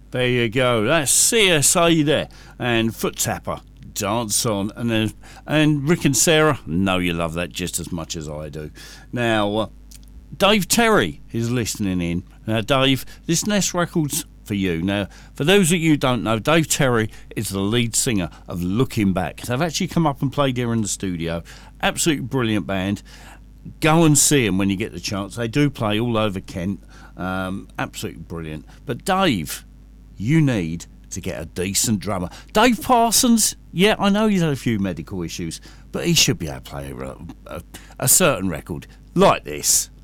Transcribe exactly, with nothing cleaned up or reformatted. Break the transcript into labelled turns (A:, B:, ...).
A: There you go. That's C S A there. And Foot Tapper, Dance On. And then, and Rick and Sarah, know you love that just as much as I do. Now, uh, Dave Terry is listening in. Now, Dave, this next record's for you. Now, for those of you who don't know, Dave Terry is the lead singer of Looking Back. They've actually come up and played here in the studio. Absolutely brilliant band. Go and see them when you get the chance. They do play all over Kent. Um, absolutely brilliant. But Dave, you need to get a decent drummer. Dave Parsons, yeah, I know he's had a few medical issues, but he should be able to play a, a, a certain record like this.